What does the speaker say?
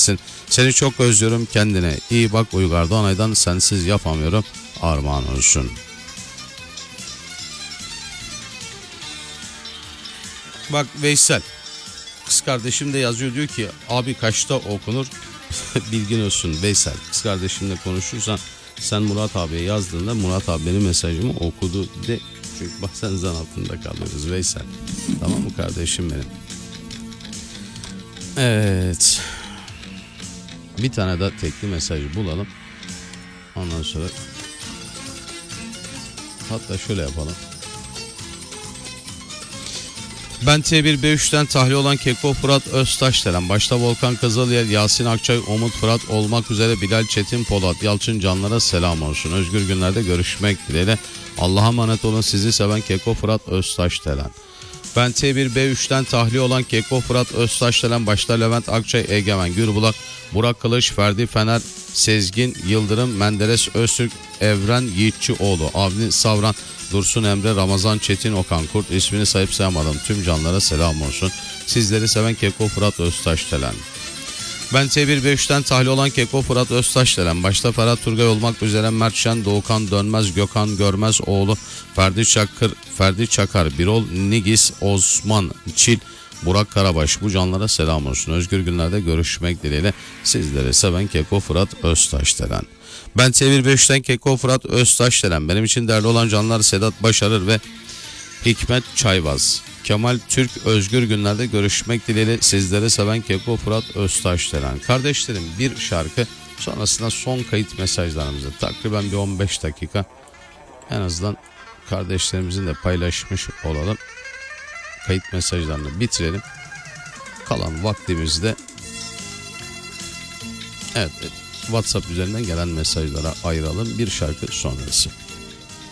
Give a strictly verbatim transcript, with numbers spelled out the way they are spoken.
gelsin. Seni çok özlüyorum, kendine iyi bak. Uygar Doğanay'dan sensiz yapamıyorum. Armağan olsun. Bak Veysel, kız kardeşim de yazıyor, diyor ki abi kaçta okunur? Bilgin olsun Veysel, kız kardeşimle konuşursan sen Murat abiye yazdığında Murat abi benim mesajımı okudu de. Çünkü bazen zan altında kalıyoruz Veysel. Tamam mı kardeşim benim? Evet. Bir tane daha tekli mesajı bulalım. Ondan sonra hatta şöyle yapalım. Ben T bir B üç'ten tahliye olan Keko Fırat Öztaşdelen, başta Volkan Kızılyel, Yasin Akçay, Umut Fırat olmak üzere Bilal Çetin, Polat Yalçın Canlara selam olsun. Özgür günlerde görüşmek dileğiyle. Allah'a emanet olun, sizi seven Keko Fırat Öztaşdelen. Ben T bir B üç'ten tahliye olan Keko Fırat Öztaşdelen, başta Levent Akçay, Egemen Gürbulak, Burak Kılıç, Ferdi Fener, Sezgin Yıldırım, Menderes Öztürk, Evren Yiğitçioğlu, Avni Savran, Dursun Emre, Ramazan Çetin, Okan Kurt, ismini sayıp sayamadım tüm canlara selam olsun. Sizleri seven Keko Fırat Öztaşdelen. Ben T bir B üç'ten tahliye olan Keko Fırat Öztaşdelen, başta Ferhat Turgay olmak üzere Mertşen, Doğukan Dönmez, Gökhan Görmez oğlu, Ferdi Çakır, Ferdi Çakar, Birol Nigis, Osman Çil, Burak Karabaş, bu canlara selam olsun. Özgür günlerde görüşmek dileğiyle, sizleri seven Keko Fırat Öztaşdelen. Ben T bir B üç'ten Keko Fırat Öztaşdelen, benim için değerli olan canlar Sedat Başarır ve Hikmet Çayvaz. Kemal Türk, özgür günlerde görüşmek dileğiyle, sizlere seven Keko Fırat Öztaşdelen. Kardeşlerim, bir şarkı, sonrasında son kayıt mesajlarımızı takriben bir on beş dakika en azından kardeşlerimizin de paylaşmış olalım. Kayıt mesajlarını bitirelim. Kalan vaktimizde evet, WhatsApp üzerinden gelen mesajlara ayıralım. Bir şarkı sonrası.